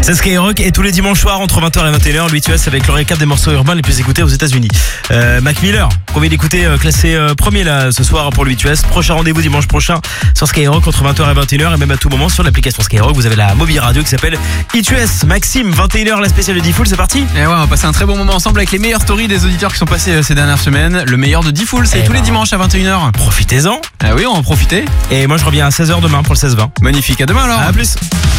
C'est Skyrock et tous les dimanches soirs entre 20h et 21h, l'US avec le récap des morceaux urbains les plus écoutés aux États-Unis. Mac Miller, qu'on vient d'écouter, classé premier là ce soir pour l'US. Prochain rendez-vous dimanche prochain sur Skyrock entre 20h et 21h et même à tout moment sur l'application Skyrock. Vous avez la mobile radio qui s'appelle US. Maxime, 21h la spéciale de D-Fool, c'est parti. Et ouais, on va passer un très bon moment ensemble avec les meilleures stories des auditeurs qui sont passés ces dernières semaines. Le meilleur de D-Fool, c'est tous les dimanches à 21h. Profitez-en. Ah oui, on va en profiter. Et moi je reviens à 16h demain pour le 16-20. Magnifique, à demain alors. À plus.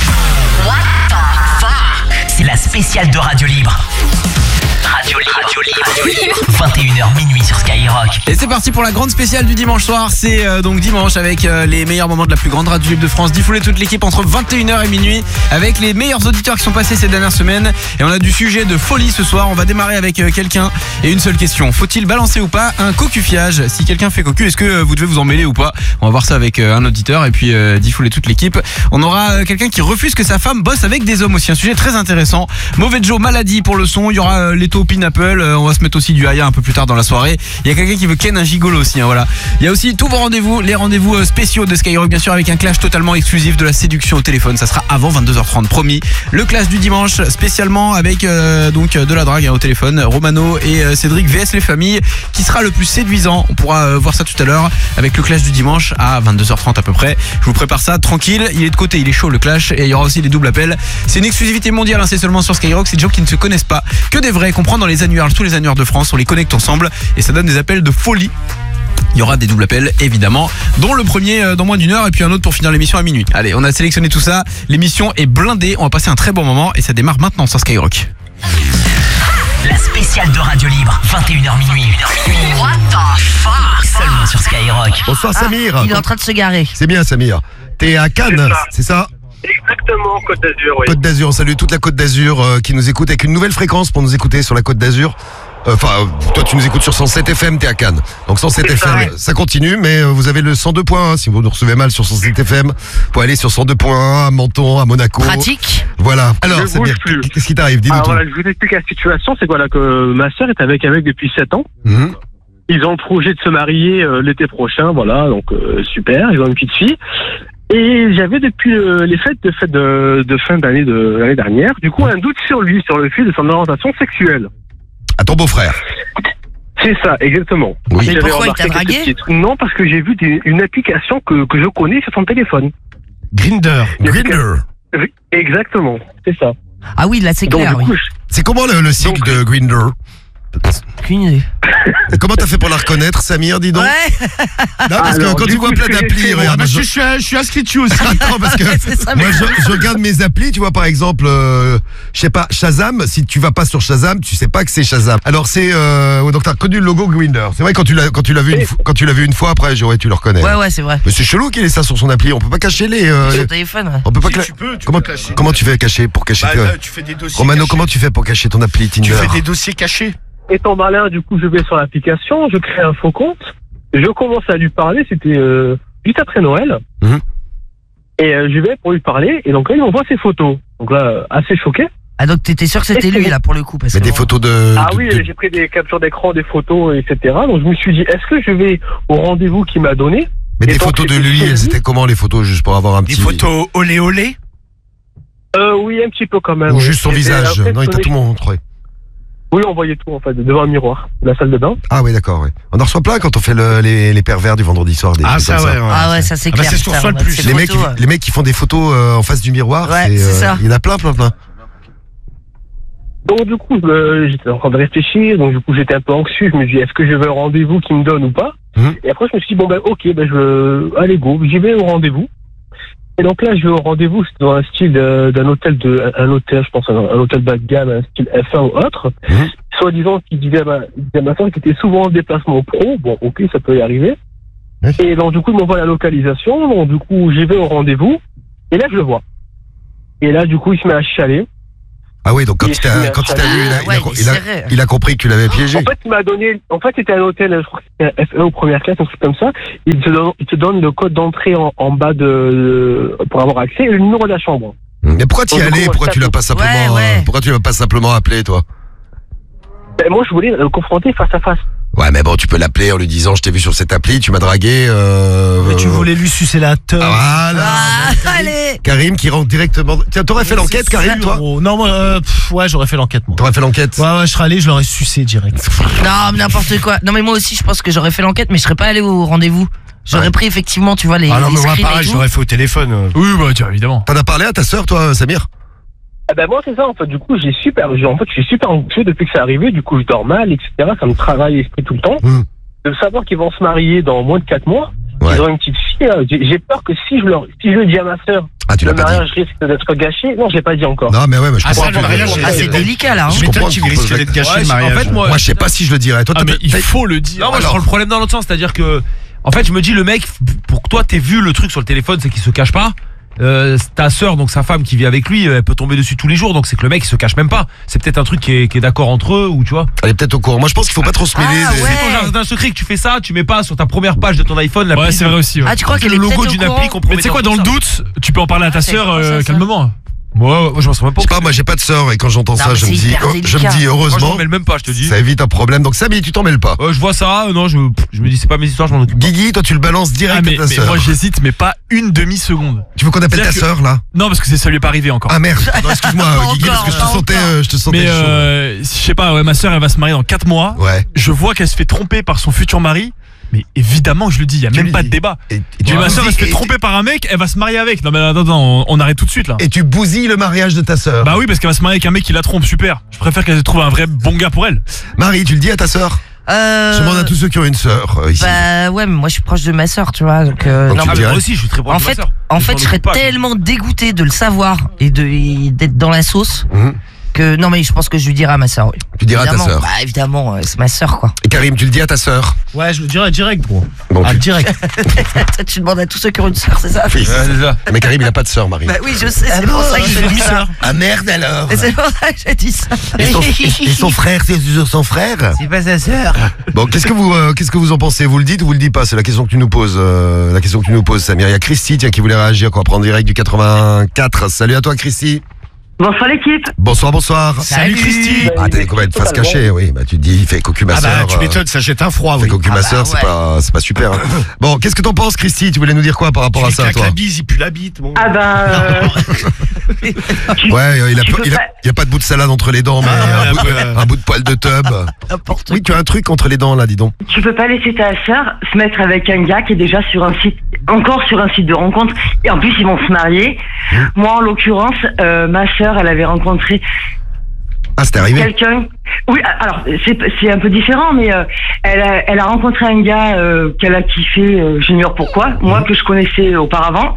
C'est la spéciale de Radio Libre. Radio Libre. 21h minuit sur Skyrock. Et c'est parti pour la grande spéciale du dimanche soir. C'est donc dimanche avec les meilleurs moments de la plus grande radio libre de France. D-Fool et toute l'équipe entre 21h et minuit avec les meilleurs auditeurs qui sont passés ces dernières semaines. Et on a du sujet de folie ce soir. On va démarrer avec quelqu'un et une seule question. Faut-il balancer ou pas un cocufiage? Si quelqu'un fait cocu, est-ce que vous devez vous en mêler ou pas? On va voir ça avec un auditeur et puis D-Fool et toute l'équipe. On aura quelqu'un qui refuse que sa femme bosse avec des hommes aussi. Un sujet très intéressant. Mauvais Joe, maladie pour le son. Il y aura Leto Pineapple. On va se mettre aussi du Aya un peu plus tard dans la soirée. Il y a quelqu'un qui veut ken un gigolo aussi, hein, voilà. Il y a aussi tous vos rendez-vous, les rendez-vous spéciaux de Skyrock, bien sûr, avec un clash totalement exclusif de la séduction au téléphone. Ça sera avant 22h30, promis. Le clash du dimanche, spécialement avec donc de la drague au téléphone. Romano et Cédric vs les familles. Qui sera le plus séduisant? On pourra voir ça tout à l'heure avec le clash du dimanche à 22h30 à peu près. Je vous prépare ça tranquille. Il est de côté, il est chaud le clash et il y aura aussi des doubles appels. C'est une exclusivité mondiale, hein, c'est seulement sur Skyrock. C'est des gens qui ne se connaissent pas, que des vrais, qu'on prend dans les annuaires, tous les annuaires de France. On les connecte ensemble et ça donne des appels de folie. Il y aura des doubles appels évidemment, dont le premier dans moins d'une heure et puis un autre pour finir l'émission à minuit. Allez, on a sélectionné tout ça, l'émission est blindée, on va passer un très bon moment et ça démarre maintenant sur Skyrock. La spéciale de Radio Libre, 21h minuit. What the fuck? Seulement sur Skyrock. Bonsoir Samir. Il est en train de se garer. C'est bien Samir. T'es à Cannes, c'est ça? Exactement, Côte d'Azur, oui. Côte d'Azur, on salue toute la Côte d'Azur qui nous écoute avec une nouvelle fréquence pour nous écouter sur la Côte d'Azur. Enfin, toi tu nous écoutes sur 107 FM, t'es à Cannes. Donc 107 C'est FM, ça, ouais. ça continue, mais vous avez le 102.1. Si vous nous recevez mal sur 107 FM, vous pouvez aller sur 102.1 à Menton, à Monaco. Pratique. Voilà. Alors, Je Samir, bouge plus. qu'est-ce qui t'arrive? Dis-nous Alors tout. voilà, je vous explique la situation, c'est voilà que ma sœur est avec un mec depuis 7 ans. Mhm. Ils ont le projet de se marier l'été prochain, voilà, donc super, ils ont une petite fille. Et j'avais depuis les fêtes de fin d'année de l'année dernière, du coup un doute sur lui, sur le fil de son orientation sexuelle. À ton beau-frère. C'est ça, exactement. Oui. Mais J'avais pourquoi il remarqué t'a quelques dragué? petits trucs. Non, parce que j'ai vu une application que je connais sur son téléphone. Grindr. Grindr. Exactement, c'est ça. Ah oui, là c'est Donc clair, du oui. coup, C'est comment le cycle Donc- de Grindr? Aucune idée. Comment t'as fait pour la reconnaître, Samir, dis donc? Ouais, Non, parce que Alors, quand du tu vois coup, plein ce que j'ai d'applis, fait, regarde, moi, je Je suis inscrit dessus aussi. attends, parce que c'est ça. moi je regarde mes applis, tu vois, par exemple, je sais pas, Shazam, si tu vas pas sur Shazam, tu sais pas que c'est Shazam. Alors c'est donc t'as reconnu le logo Grindr. C'est vrai quand tu l'as vu une fois après, ouais, tu le reconnais. Ouais, c'est vrai. Mais c'est chelou qu'il ait ça sur son appli, on peut pas cacher les Sur le téléphone, ouais. on peut pas Si, cla- tu peux comment cacher. comment tu fais cacher pour cacher Tu fais des dossiers Romano, cachés. comment tu fais pour cacher ton appli Tinder? Tu fais des dossiers cachés. étant malin, du coup, je vais sur l'application, je crée un faux compte, je commence à lui parler, c'était juste après Noël. Mhm. Et je vais pour lui parler, et donc là, il m'envoie ses photos. Donc là, assez choqué. Ah donc t'étais sûr que c'était lui là pour le coup parce Mais que des bon. photos de Ah oui, j'ai pris des captures d'écran, des photos, etc. Donc je me suis dit, est-ce que je vais au rendez-vous qu'il m'a donné? mais des Et donc, photos de c'était lui, chez lui. c'était comment les photos juste pour avoir un Des petit photos olé olé. Oui, un petit peu quand même. ou oui. juste son Et visage? après, Non, il t'a tout montré. Oui, on voyait tout en fait, devant un miroir, de la salle de bain. Ah oui, d'accord, oui. On en reçoit plein quand on fait les pervers du vendredi soir. Des Ah trucs ça comme ouais. Ah ouais, ça c'est Ah bah, clair. c'est ce qu'on ça, reçoit le on a plus. ces Les photos, ouais. mecs qui font des photos en face du miroir, Ouais, c'est ça. il y en a plein. Donc du coup, j'étais en train de réfléchir, donc du coup j'étais un peu anxieux, je me dis est-ce que je veux un rendez-vous qu'il me donne ou pas? Mhm. Et après je me suis dit bon ben ok, allez go, j'y vais au rendez-vous. Et donc là je vais au rendez-vous, c'est dans un style d'un hôtel je pense un hôtel bas de gamme, un style F1 ou autre. Mhm. Soi-disant qu'il disait à ma soeur qu'il était souvent en déplacement pro, bon ok ça peut y arriver. Oui. Et donc du coup il m'envoie la localisation, donc du coup j'y vais au rendez-vous, et là je le vois. Et là du coup il se met à chialer. Ah oui, donc quand Il il t'a vu, Ouais, il est serré. il a compris que tu l'avais piégé. En fait, il m'a donné. En fait, c'était un hôtel, je crois que c'était un F1 ou première classe, un truc comme ça. Il te donne le code d'entrée en bas pour avoir accès et le numéro de la chambre. Mais pourquoi t'y Donc, du allais? coup, Pourquoi tu l'as pas simplement Ouais. pourquoi tu l'as pas simplement appelé, toi? Ben, moi, je voulais le confronter face à face. Ouais, mais bon, tu peux l'appeler en lui disant, je t'ai vu sur cette appli, tu m'as dragué. Mais tu voulais lui sucer la teub. Voilà. Allez. Karim qui rentre directement. Tiens, t'aurais fait l'enquête, Karim, toi? Non, moi, ouais, j'aurais fait l'enquête, moi. T'aurais fait l'enquête? Ouais, je serais allé, je l'aurais sucé direct. Non, mais n'importe quoi. Non, mais moi aussi, je pense que j'aurais fait l'enquête, mais je serais pas allé au rendez-vous. J'aurais pris effectivement, tu vois, les. Ah non, les mais moi, screens et pareil, je tout. l'aurais fait au téléphone. Oui, bah tiens, évidemment. T'en as parlé à ta sœur, toi, Samir? Ah ben moi c'est ça en fait, du coup je suis super anxieux depuis que c'est arrivé, du coup je dors mal, etc. Ça me travaille l'esprit tout le temps. De savoir qu'ils vont se marier dans moins de 4 mois, Ouais. ils ont une petite fille, j'ai peur que si je le dis à ma sœur, Ah, tu le l'as pas mariage risque d'être gâché. Non, je l'ai pas dit encore. Non, mais ouais, mais je Ah, comprends. ça, le mariage, Ah, c'est délicat là. Hein. Je Je comprends m'étonne qu'il que tu risque poses d'être gâché Ouais, le mariage. en fait, moi, Moi, je sais pas si je le dirais. Toi, Ah, mais il faut le dire. Non, moi, je Alors. prends le problème dans l'autre sens, c'est-à-dire que, en fait, je me dis, le mec, pour que toi, t'aies vu le truc sur le téléphone, c'est qu'il se cache pas. Ta sœur, donc sa femme qui vit avec lui, elle peut tomber dessus tous les jours, donc c'est que le mec il se cache même pas. C'est peut-être un truc qui est d'accord entre eux, ou tu vois. Elle est peut-être au courant. Moi, je pense qu'il faut pas trop se mêler. Ah, des- ouais. C'est ton jardin secret que tu fais ça, tu mets pas sur ta première page de ton iPhone la Ouais, c'est vrai aussi. Ouais. Ah, tu crois qu'elle le est logo peut-être d'une au courant appli qu'on Mais tu sais quoi, dans le doute, tu peux en parler à ta c'est sœur comment ça, ça calmement. Moi, je m'en serais même pas. Je sais pas, moi, j'ai pas de sœur et quand j'entends Non, ça, mais je me c'est dis, hyper je me délicat. Moi, je heureusement, m'en mêle même pas, je te dis. ça évite un problème. Donc, Samy, tu t'en mêles pas. Je vois ça, non, je me dis c'est pas mes histoires, je m'en occupe pas. Guigui, toi, tu le balances direct Ah, mais, à ta mais sœur. moi j'hésite, mais pas une demi-seconde. Tu veux qu'on appelle ta C'est-à-dire sœur, là? Non, parce que ça lui est pas arrivé encore. Ah merde, non, excuse-moi, Guigui, parce que je te Encore, sentais, encore. je te sentais Mais chaud. je sais pas, ouais, ma sœur elle va se marier dans 4 mois. Ouais. Je vois qu'elle se fait tromper par son futur mari. Mais évidemment, je le dis, il y a Tu même lui pas dis. de débat. Et Mais ma sœur elle se fait et- tromper par un mec, elle va se marier avec. Non mais attends, on arrête tout de suite là. Et tu bousilles le mariage de ta sœur. Bah oui, parce qu'elle va se marier avec un mec qui la trompe, super. Je préfère qu'elle trouve un vrai bon gars pour elle. Marie, tu le dis à ta sœur? Je demande à tous ceux qui ont une sœur ici. Bah ouais, mais moi je suis proche de ma sœur, tu vois. Donc, Donc, non, tu Ah, mais- mais dirais- moi aussi, je suis très proche en de ma fait, sœur. en Je fait, m'en je serais occupe pas, tellement dégoûté de le savoir et d'être dans la sauce Mhm. que non, mais je pense que je lui dirai à ma sœur. Oui. Tu diras à ta Évidemment. sœur. Bah évidemment, c'est ma sœur quoi. Et Karim, tu le dis à ta sœur? Ouais, je le dirais direct, gros. Bon, Ah, tu- direct. Tu demandes à tous ceux qui ont une sœur, c'est ça? Oui. Ouais, c'est ça. Mais Karim, il a pas de sœur, Marie. Bah oui, je sais, c'est pour ça que j'ai dit ça. Ah merde alors. Et c'est pour ça que j'ai dit ça. Et son frère, c'est toujours son frère? C'est pas sa sœur. Bon, qu'est-ce que vous en pensez? Vous le dites ou vous le dites pas? C'est la question que tu nous poses, Samir. Il y a Christy, tiens, qui voulait réagir, qu'on va prendre direct du 84. Salut à toi, Christy. Bonsoir l'équipe. Bonsoir. Salut Christy. Ah, t'as combien de faces cachées? Oui, bah, tu te dis, il fait cocu ma Ah bah, sœur. tu m'étonnes, ça jette un froid, Fait oui. cocu ma sœur, ouais. c'est pas super. Hein. Bon, qu'est-ce que t'en penses, Christy? Tu voulais nous dire quoi par rapport à Tu ça, claques toi? la bise, il pue la bite. Bon. Ah ben, Ouais, il tu peux pas- y a pas de bout de salade entre les dents, mais un bout de poil de tub. N'importe Oui, tu as un truc entre les dents, là, dis donc. tu peux pas laisser ta sœur se mettre avec un gars qui est déjà sur un site, encore sur un site de rencontre. Et en plus, ils vont se marier. Moi, en l'occurrence, ma sœur, elle avait rencontré Ah, c'était arrivé? quelqu'un. Oui, alors c'est un peu différent, mais elle a rencontré un gars qu'elle a kiffé. J'ignore pourquoi. Moi, que je connaissais auparavant.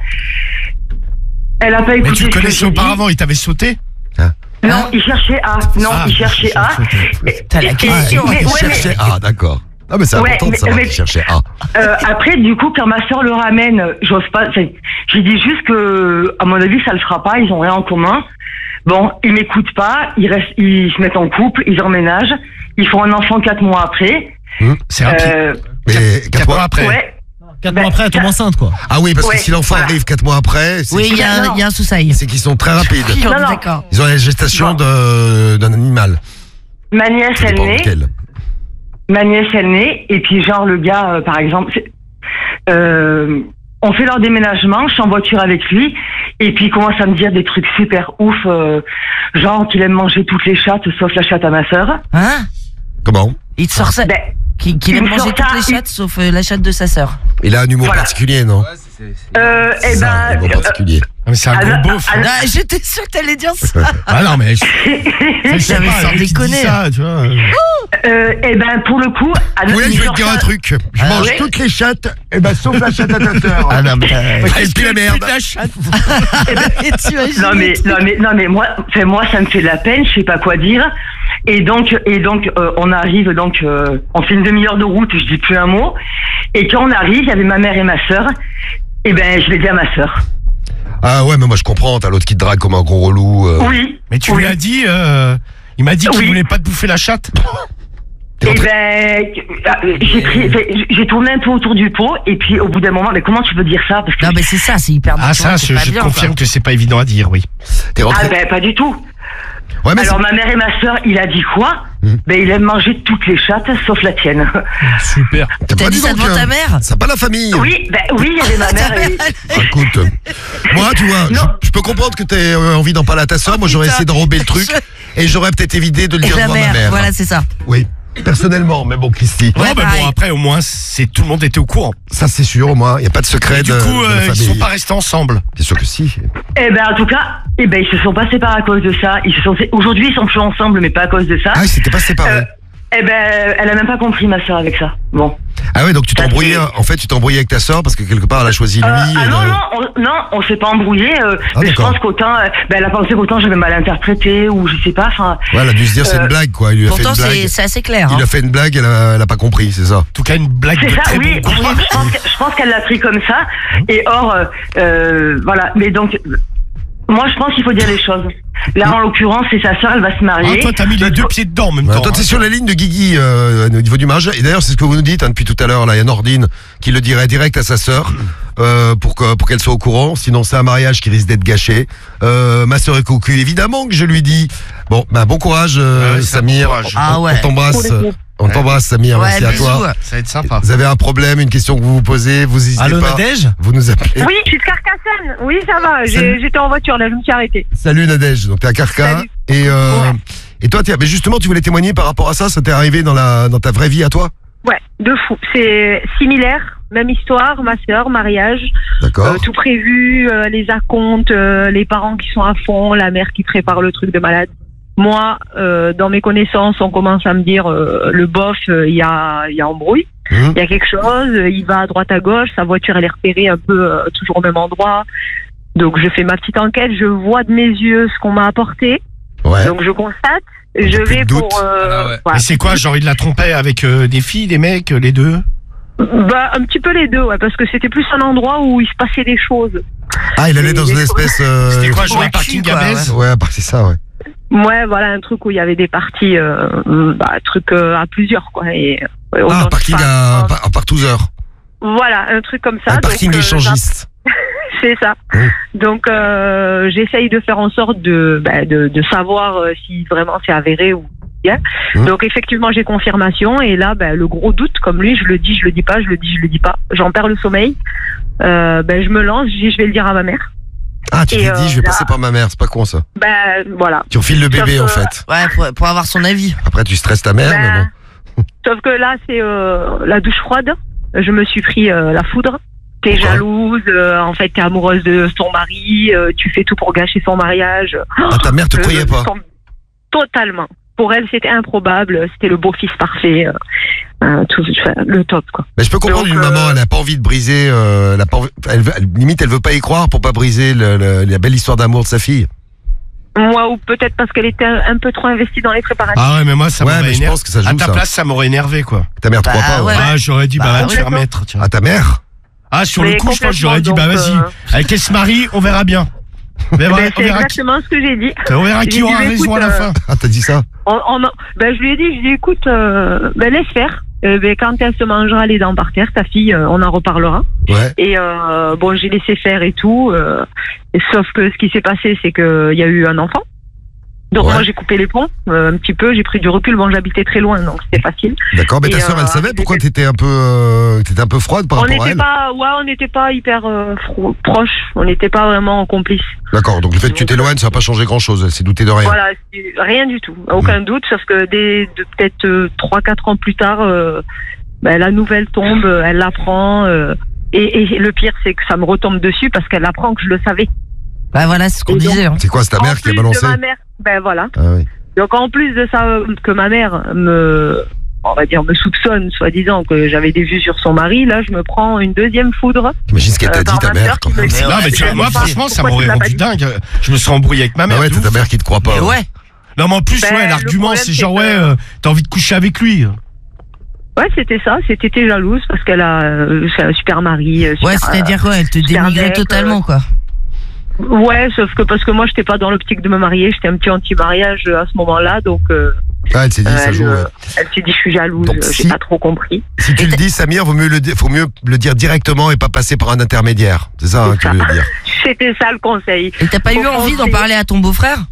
Elle a pas écouté. Mais tu le ce que connaissais j'ai dit. auparavant, il t'avait sauté. Non, il cherchait A. Non, Ah, il cherchait A. T'as la question. Mais- Il ouais, mais- cherchait A, d'accord. Non, mais c'est Ouais, important de mais- savoir mais- qu'il cherchait A. Après, du coup, quand ma sœur le ramène, j'ose pas. J'ai dit juste que, à mon avis, ça le fera pas. Ils ont rien en commun. Bon, ils m'écoutent pas. Ils se mettent en couple. Ils emménagent. Ils font un enfant 4 mois après. C'est rapide. Mais 4 mois après. Ouais. 4 Ben, mois après, elle tombe enceinte, quoi. Ah oui, parce que Ouais, si l'enfant voilà. arrive 4 mois après, c'est Oui, il y a un sous-sail. c'est qu'ils sont très rapides. Oui, on est Non. d'accord. Ils ont la gestation d'un animal. Ma nièce, Ça elle dépend naît. lequel. Ma nièce, elle naît. Et puis, genre, le gars, par exemple, on fait leur déménagement. Je suis en voiture avec lui. Et puis, il commence à me dire des trucs super ouf. Genre qu'il aime manger toutes les chattes, sauf la chatte à ma sœur. Hein? Comment? Il te sort ça. Ben, Qu'il il aime me manger sort toutes ça, les chattes sauf la chatte de sa sœur. Il a un humour Voilà. particulier, non? eh C'est ça, un ben, humour particulier. Ah, mais c'est un ah, gros beauf. ah, Ah, j'étais sûre que t'allais dire ça. Ah non, mais. J'avais sans déconner. Ça, tu vois. eh ben, pour le coup, Oui, il je vais te sort dire ça- un truc. Je mange ouais. toutes les chattes, et ben sauf la chatte à ta sœur. Ah non, mais. Elle pue la merde. Et t'imagines non mais moi ça me fait de la peine, je sais pas quoi dire. Et donc on arrive on fait une demi-heure de route, je dis plus un mot. Et quand on arrive, il y avait ma mère et ma sœur. Et ben je l'ai dit à ma sœur. Ah ouais, mais moi je comprends, t'as l'autre qui te drague comme un gros relou. Oui. Mais tu oui. lui as dit. Il m'a dit qu'il Oui. voulait pas te bouffer la chatte. T'es Et rentré- ben j'ai tourné un peu autour du pot et puis au bout d'un moment, mais comment tu peux dire ça parce que Non, mais c'est ça, c'est hyper Ah, ça, c'est pas je bien, confirme ça. que c'est pas évident à dire, oui. T'es ah rentré, ben pas du tout. Ouais, mais Alors ma mère et ma sœur, il a dit quoi Ben il aime manger toutes les chattes sauf la tienne. Super. t'as T'as pas dit ça devant ta mère? C'est pas la famille. Oui, il y avait ma mère et... Écoute, moi, tu vois, Non. je peux comprendre que t'aies envie d'en parler à ta soeur. Moi, j'aurais essayé d'enrober le truc et j'aurais peut-être évité de le Et dire la devant ma mère, mère. voilà, c'est ça. Oui, personnellement, mais bon, Christy. Ouais, Non, mais pareil. bon, après, au moins, tout le monde était au courant. Ça, c'est sûr, au moins. Il n'y a pas de secret Et du de coup, la ils famille. sont pas restés ensemble. Bien sûr que si. Eh ben en tout cas, ils se sont pas séparés à cause de ça. Aujourd'hui ils sont plus ensemble, mais pas à cause de ça. Ah, ils s'étaient pas séparés. Elle a même pas compris ma sœur avec ça. Bon. Ah ouais, donc tu t'es Ça, embrouillé. c'est- En fait, tu t'es embrouillé avec ta soeur parce que quelque part, elle a choisi lui. Non, on s'est pas embrouillé. Mais je d'accord. pense qu'autant, elle a pensé qu'autant j'avais mal interprété ou je sais pas. Enfin, Ouais, elle a dû se dire c'est une blague, quoi. Il lui a Pourtant, fait une blague. c'est assez clair. Il hein. a fait une blague, elle a pas compris, c'est ça. En tout cas, une blague c'est de ça, très oui. bon goût. Je pense qu'elle l'a pris comme ça. Et or, voilà. Mais donc, moi, je pense qu'il faut dire les choses. Là, en l'occurrence, c'est sa sœur, elle va se marier. Ah, toi, t'as mis les deux pieds dedans en même Ouais, temps. toi, t'es hein. sur la ligne de Guigui au niveau du mariage. Et d'ailleurs, c'est ce que vous nous dites depuis tout à l'heure. Là, il y a Nordine qui le dirait direct à sa sœur pour qu'elle soit au courant. Sinon, c'est un mariage qui risque d'être gâché. Ma sœur est cocu, évidemment que je lui dis. Bon, bon courage, Ouais, c'est un Samir. bon courage. Ah ouais. On t'embrasse. On t'embrasse, Samir. Ouais, Merci à bisous. toi. Ça va être sympa. Vous avez un problème, une question que vous vous posez, vous n'hésitez Allô, pas. Nadège? Vous nous appelez. Oui, je suis de Carcassonne. Oui, ça va. Salut. J'étais en voiture, là, je me suis arrêtée. Salut Nadège, donc t'es à Carca. Salut. Et toi, mais justement, tu voulais témoigner par rapport à ça. Ça t'est arrivé dans ta vraie vie à toi? Ouais, de fou. C'est similaire, même histoire, ma sœur, mariage, D'accord. tout prévu, les acomptes, les parents qui sont à fond, la mère qui prépare le truc de malade. Moi, dans mes connaissances, on commence à me dire le bof, il y a embrouille, il y a quelque chose, il va à droite à gauche, sa voiture elle est repérée un peu toujours au même endroit. Donc je fais ma petite enquête, je vois de mes yeux ce qu'on m'a apporté, Ouais. donc je constate, Donc, je plus de vais doute. pour voilà. Et c'est quoi, genre, il la trompait avec des filles, des mecs, les deux? Bah un petit peu les deux, ouais, parce que c'était plus un endroit où il se passait des choses. Ah, il allait dans une espèce. C'était quoi, genre Ouais, un parking quoi, à baise? Ouais, c'est ça, ouais. Ouais, voilà, un truc où il y avait des parties, un truc à plusieurs, quoi. Et, autant Ah, de parking femmes, à partouzeur. Voilà, un truc comme ça. Un donc, parking échangiste. c'est ça. Oui. Donc, j'essaye de faire en sorte de savoir si vraiment c'est avéré ou bien. Donc, effectivement, j'ai confirmation. Et là, le gros doute, comme lui, je le dis pas, je le dis pas. J'en perds le sommeil. Je me lance, je dis, je vais le dire à ma mère. Ah, tu Et, t'es dit, je vais là- passer par ma mère, c'est pas con ça. Voilà. Tu refiles le bébé en Sauf que- fait. Ouais, pour avoir son avis. Après, tu stresses ta mère, mais bon. Sauf que là, c'est la douche froide. Je me suis pris la foudre. T'es Pourquoi jalouse, en fait, t'es amoureuse de ton mari, tu fais tout pour gâcher son mariage. Ah, ta mère te croyait pas. Totalement. Pour elle, c'était improbable. C'était le beau-fils parfait. Le top, quoi. Mais je peux comprendre Donc, une maman, elle a pas envie de briser. Elle a pas envie- limite, elle veut pas y croire pour pas briser la belle histoire d'amour de sa fille. Moi, ou peut-être parce qu'elle était un peu trop investie dans les préparatifs. Ah ouais, mais moi, ça Ouais, m'aurait mais je énervé. pense que ça joue, À ta ça. place, ça m'aurait énervé, quoi. Ta mère te Bah, croit pas. ouais. Ah, j'aurais dit, Bah, va te faire complètement. mettre, tiens. Ah, ta mère Ah, sur le Mais coup, je pense que j'aurais dit, complètement, vas-y. donc, Avec elle se marie, on verra bien. On verra, C'est on verra exactement ce que j'ai dit. on verra qui J'ai aura dit, raison écoute, à la fin. Ah, t'as dit ça Je lui ai dit, écoute, laisse faire. Quand elle se mangera les dents par terre, ta fille, on en reparlera. Ouais. Et j'ai laissé faire et tout. Sauf que ce qui s'est passé, c'est qu'il y a eu un enfant. Donc Ouais. moi, j'ai coupé les ponts un petit peu. J'ai pris du recul. Bon, j'habitais très loin, donc c'était facile. D'accord, mais ta Et, sœur, elle savait pourquoi t'étais un peu froide par On rapport à n'était elle. on n'était pas hyper proches. On n'était pas vraiment complices. D'accord, donc le fait que tu t'éloignes, ça n'a pas changé grand chose. Elle s'est doutée de rien. Voilà, rien du tout. Aucun doute. Sauf que peut-être 3-4 ans plus tard, la nouvelle tombe. Elle l'apprend. Et le pire, c'est que ça me retombe dessus parce qu'elle apprend que je le savais. Bah voilà, c'est ce qu'on Et donc- disait. Hein. C'est quoi, c'est ta mère En qui a plus balancé de ma mère, voilà. Ah oui. Donc en plus de ça, que ma mère me soupçonne, soi-disant que j'avais des vues sur son mari, là je me prends une deuxième foudre. Imagine ce qu'elle t'a dit, par ta ma mère, sœur quand qui même. me dit, Non, mais tu vois, moi, pourquoi franchement, ça tu m'aurait l'as pas rendu dit dingue. Je me serais embrouillé avec ma Ah mère. ouais, de t'as ta ouf. mère qui te croit pas. Mais ouais. Non, mais en plus, Ben, ouais, le l'argument, problème, c'est c'est genre, que- t'as envie de coucher avec lui. Ouais, c'était ça. C'était jalouse parce qu'elle a c'est un super mari. Ouais, c'est-à-dire quoi, elle te super dénigrait mec, totalement, quoi. Ouais, sauf que parce que moi j'étais pas dans l'optique de me marier, j'étais un petit anti-mariage à ce moment-là, donc Ah, elle s'est dit, ça joue. ouais. elle s'est dit je suis jalouse, Donc, j'ai si- pas trop compris. Si tu le dis, Samir, faut mieux le dire directement et pas passer par un intermédiaire. C'est ça hein, que tu veux dire. C'était ça le conseil. Et t'as pas eu Faut envie d'en penser. parler à ton beau-frère?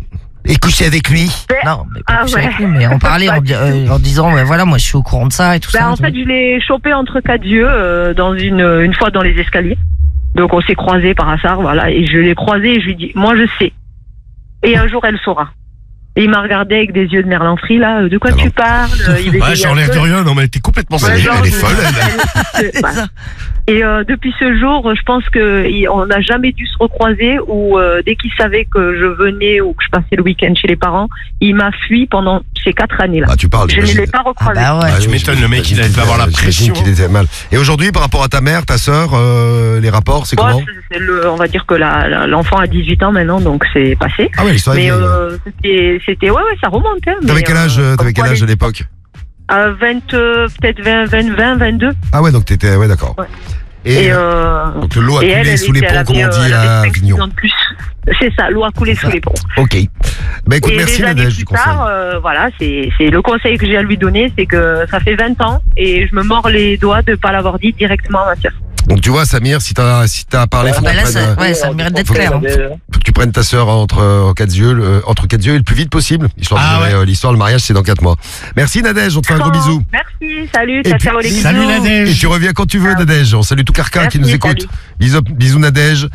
Et coucher avec lui. Non, mais pas coucher avec lui, mais en parler en disant, voilà, moi je suis au courant de ça et tout ça. En fait, je l'ai chopé entre 4 yeux dans une fois dans les escaliers. Donc on s'est croisés par hasard, voilà, et je l'ai croisé et je lui ai dit, moi je sais. Et un jour elle saura. Et il m'a regardé avec des yeux de merlanfrie, là, de quoi tu parles? Ouais, j'enlève de rien, non mais t'es complètement elle est folle, elle. Voilà. Et depuis ce jour, je pense qu'on n'a jamais dû se recroiser, ou dès qu'il savait que je venais ou que je passais le week-end chez les parents, il m'a fui pendant ces 4 années-là. Ah, tu parles, je ne l'ai pas recroisé. Tu m'étonnes, le mec, il devait avoir la pression. Qu'il était mal. Et aujourd'hui, par rapport à ta mère, ta sœur, les rapports, c'est comment? On va dire que l'enfant a 18 ans maintenant, donc c'est passé. Ah ouais, l'histoire est mais c'était, ouais, ça remonte. Hein, T'avais quel âge à l'époque? 20, peut-être 20, 22. Ah ouais, donc t'étais, ouais, d'accord. Ouais. Et donc l'eau a coulé sous les ponts, comme on dit à Avignon. C'est ça, l'eau a coulé sous les ponts. Ok. Bah écoute, merci Nadège du conseil. Voilà, c'est le conseil que j'ai à lui donner, c'est que ça fait 20 ans et je me mords les doigts de ne pas l'avoir dit directement à ma sœur. Donc tu vois, Samir, si t'as parlé, faut ça mérite d'être clair. Faut que tu prennes ta sœur entre quatre yeux et le plus vite possible. L'histoire, le mariage, c'est dans 4 mois. Merci Nadège, on te fait un gros bisou. Merci, salut, ciao les bisous. Salut Nadège. Et tu reviens quand tu veux Nadège. On salue tout Carca qui nous écoute. Bisous Nadège.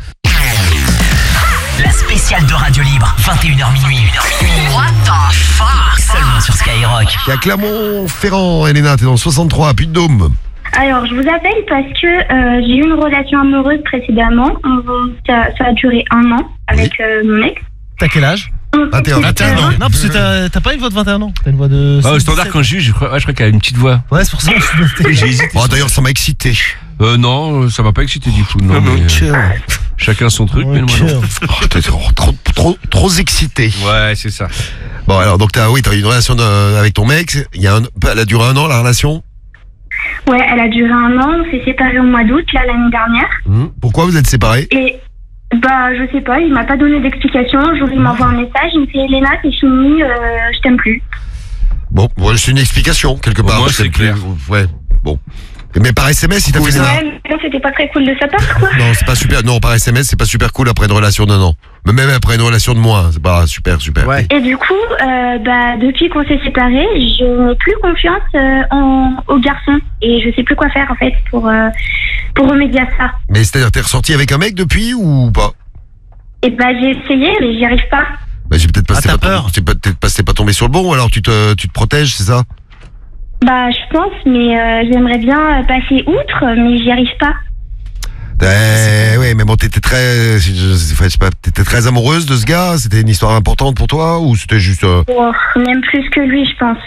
La spéciale de Radio Libre, 21h minuit. What the fuck? Seulement sur Skyrock. Il y a Clermont-Ferrand, Elena, t'es dans le 63, Puy-de-Dôme. Alors, je vous appelle parce que j'ai eu une relation amoureuse précédemment. Ça a duré 1 an avec mon mec. T'as quel âge? 21 ans. Non, parce que t'as pas une voix de 21 ans. T'as une voix de... Au standard, quand je juge, je crois qu'elle a une petite voix. Ouais, c'est pour ça que j'ai hésité. Oh, d'ailleurs, ça m'a excité. Non, ça m'a pas excité du coup. Non, mais, chacun son truc, mais moi non. T'es trop excité. Ouais, c'est ça. Bon, alors, donc t'as eu une relation avec ton mec. Elle a duré 1 an, la relation? Ouais, elle a duré 1 an. On s'est séparés au mois d'août, l'année dernière. Pourquoi vous êtes séparés? Et je sais pas, il m'a pas donné d'explication. Un jour, il m'envoie un message, il me fait Elena, c'est fini, je t'aime plus. Bon, c'est une explication quelque part. Moi, c'est clair. Ouais, bon. Mais par SMS, il t'a fait ça? Ouais, mais c'était pas très cool de sa part, quoi. Non, c'est pas super. Non, par SMS, c'est pas super cool après une relation d'1 an. Mais même après une relation de mois, c'est pas super. Ouais. Et du coup, depuis qu'on s'est séparés, je n'ai plus confiance aux garçons. Et je sais plus quoi faire, en fait, pour remédier à ça. Mais c'est-à-dire, t'es ressorti avec un mec depuis ou pas? Et j'ai essayé, mais j'y arrive pas. J'ai peut-être pas, t'as pas tombé sur le bon, ou alors tu te protèges, c'est ça? Je pense, mais j'aimerais bien passer outre, mais j'y arrive pas. Oui, mais bon, t'étais très amoureuse de ce gars. C'était une histoire importante pour toi, ou c'était juste... Même plus que lui, je pense.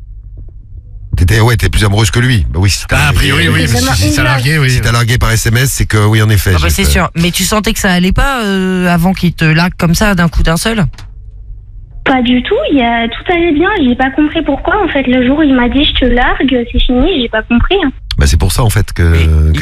T'es plus amoureuse que lui. Bah oui, si t'as a priori, oui, si t'as largué, oui. Si t'as largué par SMS, c'est que oui, en effet. C'est sûr. Mais tu sentais que ça allait pas avant qu'il te largue comme ça d'un coup d'un seul? Pas du tout, tout allait bien, j'ai pas compris pourquoi. En fait, le jour où il m'a dit je te largue, c'est fini, j'ai pas compris. C'est pour ça en fait que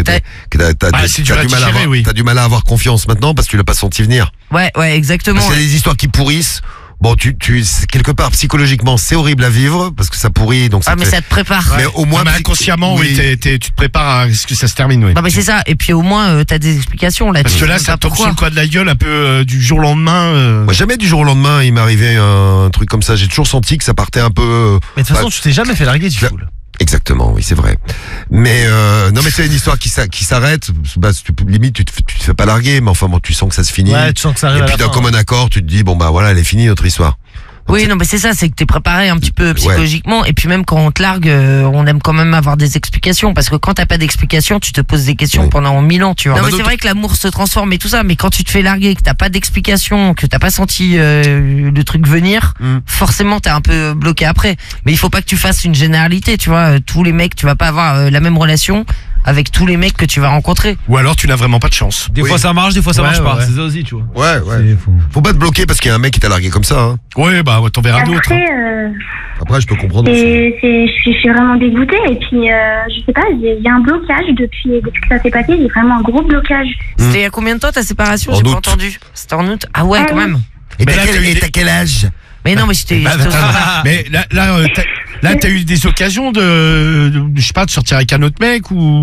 t'as du mal à avoir confiance maintenant parce que tu l'as pas senti venir. Ouais, exactement. C'est des histoires qui pourrissent. Bon, quelque part psychologiquement, c'est horrible à vivre parce que ça pourrit. Donc mais ça te prépare. Mais au moins, inconsciemment, tu te prépares à ce que ça se termine. Oui. Non, mais c'est ça. Et puis au moins, t'as des explications là. Parce que là, ça tombe sur le coin de la gueule un peu du jour au lendemain. Moi, jamais du jour au lendemain, il m'est arrivé un truc comme ça. J'ai toujours senti que ça partait un peu. Mais de toute façon, tu t'es jamais fait larguer, tu fous. Exactement, oui, c'est vrai. Mais non, mais c'est une histoire qui s'arrête. Limite, tu te fais pas larguer, mais enfin, bon, tu sens que ça se finit. Ouais, tu sens que ça arrive. Et puis d'un commun accord, tu te dis voilà, elle est finie notre histoire. Donc, oui, non, mais c'est ça, c'est que t'es préparé un petit peu psychologiquement, et puis même quand on te largue, on aime quand même avoir des explications, parce que quand t'as pas d'explications, tu te poses des questions pendant 1000 ans, tu vois. Non, mais c'est vrai que l'amour se transforme et tout ça, mais quand tu te fais larguer, que t'as pas d'explication, que t'as pas senti le truc venir, forcément t'es un peu bloqué après. Mais il faut pas que tu fasses une généralité, tu vois. Tous les mecs, tu vas pas avoir la même relation avec tous les mecs que tu vas rencontrer. Ou alors tu n'as vraiment pas de chance. Des fois ça marche, des fois ça marche pas. C'est ça aussi, tu vois. Ouais. Faut pas te bloquer parce qu'il y a un mec qui t'a largué comme ça. Hein. Ouais, t'en verras d'autres. Après, je peux comprendre. Je suis vraiment dégoûtée. Et puis, je sais pas, il y a un blocage depuis que ça s'est passé. J'ai vraiment un gros blocage. C'était il y a combien de temps ta séparation? J'ai pas entendu. C'était en août. Ah ouais, quand même. Et t'as quel âge? Mais non, mais j'étais. Mais là, t'as eu des occasions de je sais pas, de sortir avec un autre mec ou.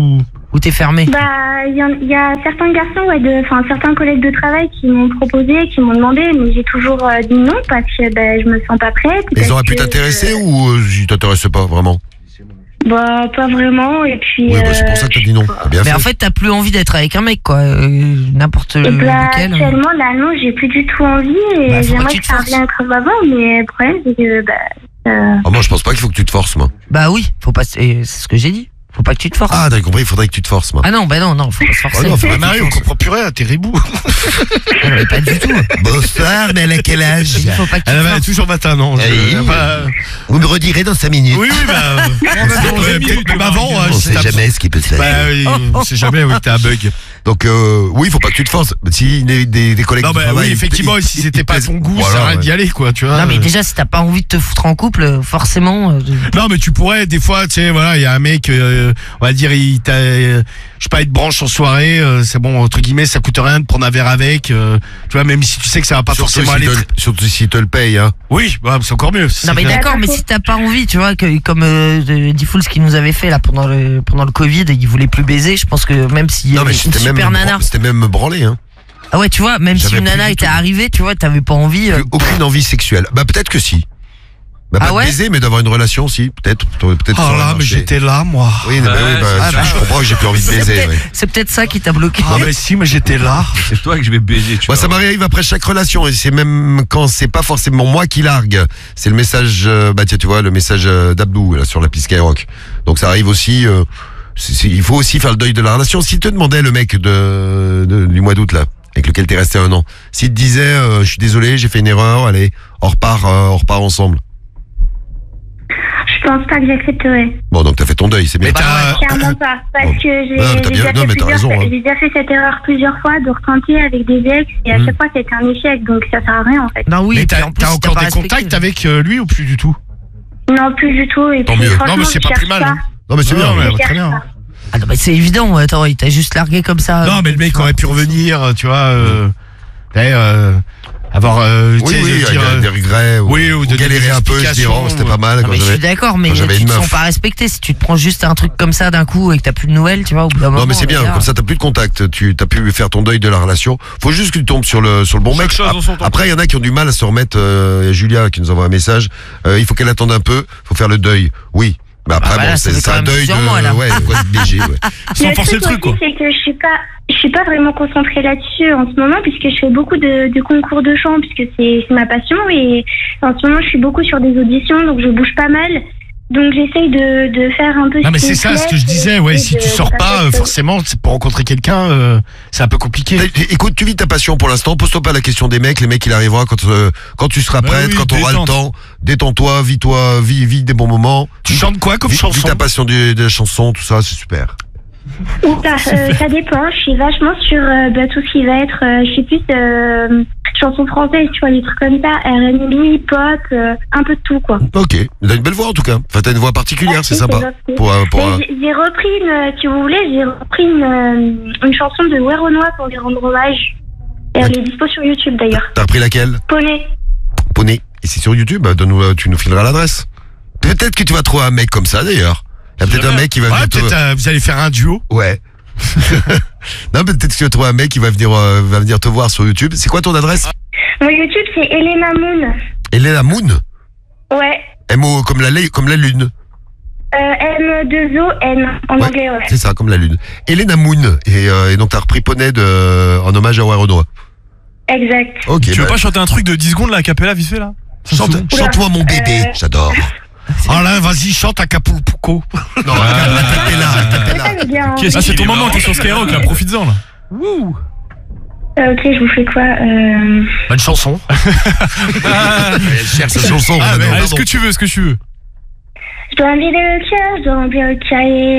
Ou t'es fermé? Bah, il y a certains garçons, certains collègues de travail qui m'ont proposé, qui m'ont demandé, mais j'ai toujours dit non parce que je me sens pas prête. Ils auraient pu t'intéresser ou ils t'intéressaient pas vraiment? Bah, pas vraiment, et puis... Ouais, c'est pour ça que t'as dit non. Bien mais fait. en fait, t'as plus envie d'être avec un mec, quoi. N'importe lequel. Actuellement, là, non, j'ai plus du tout envie, et j'aimerais que ça revienne comme avant, mais le problème, c'est que, moi, je pense pas qu'il faut que tu te forces, moi. Bah oui, faut pas... C'est ce que j'ai dit. Faut pas que tu te forces. Ah, t'as compris, il faudrait que tu te forces, moi. Ah non, non, faut pas se forcer. Oh non, Mario, on comprend plus rien, t'es ribou. Mais pas du tout. Bonsoir, mais elle a quel âge? Faut pas que tu Elle te avait forces. toujours 21 ans. Vous me redirez dans 5 minutes. Oui, peut-être même avant. On sait jamais ce qui peut se faire. Bah oui, on sait jamais, oui, t'as un bug. Donc, oui, faut pas que tu te forces. Si des collègues Non, de bah travail, oui, effectivement, si c'était pas ton goût, voilà, ça arrête d'y aller, quoi, tu vois. Non, mais déjà, si t'as pas envie de te foutre en couple, forcément. Non, mais tu pourrais, des fois, tu sais, voilà, il y a un mec, on va dire, il t'a, je sais pas, il te branche en soirée, c'est bon, entre guillemets, ça coûte rien de prendre un verre avec, tu vois, même si tu sais que ça va pas forcément aller. Surtout s'il te le paye, hein. Oui, bah, c'est encore mieux. Non, mais d'accord, mais si t'as pas envie, tu vois, que comme Diffoul, ce qu'il nous avait fait là pendant le Covid, il voulait plus baiser, je pense que même s'il y avait une super nana. C'était même me branler, hein. Ah ouais, tu vois, même si une nana était arrivée, tu vois, t'avais pas envie. Aucune envie sexuelle. Bah, peut-être que si. Bah, pas de baiser, mais d'avoir une relation aussi, peut-être. Oh là, mais j'étais là, moi. Oui, je comprends que j'ai plus envie de baiser. C'est peut-être ça qui t'a bloqué. Ah, mais si, mais j'étais là. C'est toi que je vais baiser. Moi, ça m'arrive après chaque relation, et c'est même quand c'est pas forcément moi qui largue. C'est le message, tiens, tu vois, le message d'Abdou, là, sur la piste Skyrock. Donc, ça arrive aussi, il faut aussi faire le deuil de la relation. S'il te demandait, le mec du mois d'août, là, avec lequel t'es resté 1 an, s'il te disait, je suis désolé, j'ai fait une erreur, allez, on repart ensemble. Je pense pas que j'accepterais. Bon, donc t'as fait ton deuil, c'est bien. Clairement pas, parce que j'ai déjà fait cette erreur plusieurs fois de retenter avec des ex, et à chaque fois c'était un échec, donc ça sert à rien en fait. Non, oui, mais t'as encore des contacts avec lui ou plus du tout? Non, plus du tout, et puis franchement, non, mais c'est pas plus mal. Non, mais c'est bien, très bien. Ah non, mais c'est évident, attends, il t'a juste largué comme ça. Non, mais le mec aurait pu revenir, tu vois, avoir des regrets, ou galérer un peu, se dire c'était pas mal. Non, mais je suis d'accord, mais ils ne sont pas respectés. Si tu te prends juste un truc comme ça d'un coup et que t'as plus de nouvelles, tu vois, au bout d'un moment. Non, mais c'est bien, comme ça t'as plus de contact, tu t'as pu faire ton deuil de la relation. Faut juste que tu tombes sur le bon mec. Après, il y en a qui ont du mal à se remettre. Julia qui nous envoie un message. Il faut qu'elle attende un peu. Faut faire le deuil. Oui. Mais après, c'est un deuil de BG, Sans forcer le truc, quoi. C'est que je suis pas vraiment concentrée là-dessus en ce moment, puisque je fais beaucoup de concours de chant, puisque c'est ma passion, et en ce moment je suis beaucoup sur des auditions, donc je bouge pas mal. Donc j'essaye de faire un peu. Non mais c'est ça ce que je disais, ouais. Si tu sors pas, forcément, c'est pour rencontrer quelqu'un, c'est un peu compliqué. Écoute, tu vis ta passion pour l'instant. Pose-toi pas la question des mecs. Les mecs, il arrivera quand tu seras prête, quand tu auras le temps. Détends-toi, vis des bons moments. Tu chantes quoi comme chanson? Vis ta passion de la chanson, tout ça, c'est super. Ça dépend. Je suis vachement sur tout ce qui va être. Je suis plus chansons françaises, tu vois, des trucs comme ça, R&B, pop, un peu de tout, quoi. Ok, t'as une belle voix en tout cas. Enfin, t'as une voix particulière, c'est sympa. J'ai repris, si vous voulez, une chanson de Werenoi pour lui rendre hommage. Et elle est dispo sur YouTube d'ailleurs. T'as repris laquelle? Poney. Et c'est sur YouTube, tu nous fileras l'adresse. Peut-être que tu vas trouver un mec comme ça d'ailleurs. Il y a peut-être un mec qui va venir vous allez faire un duo. Ouais. Non, peut-être que tu vas trouver un mec qui va venir te voir sur YouTube. C'est quoi ton adresse? Mon YouTube, c'est Elena Moon. Elena Moon? Ouais. M-O comme la lune. M-2-O-N en anglais, ouais. C'est ça, comme la lune. Elena Moon. Et donc t'as repris Poney en hommage à Werenoi. Exact. Okay, tu veux pas chanter un truc de 10 secondes là, a cappella vite fait là? Chante-moi mon bébé, j'adore. Oh là, vas-y, chante Acapulco. Non, c'est ton moment, t'es sur Skyrock là, profites-en là. Wouh. Ok, je vous fais quoi Bonne chanson. Elle cherche sa chanson. Est-ce que tu veux Je dois enlever le cœur, je dois enlever le cahier.